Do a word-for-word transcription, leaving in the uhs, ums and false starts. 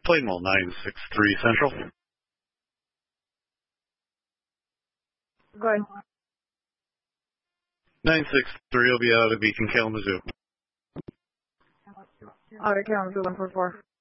Plainwell nine six three Central. Go ahead. nine six three will be out of Beacon, Kalamazoo. Out of Kalamazoo one four four.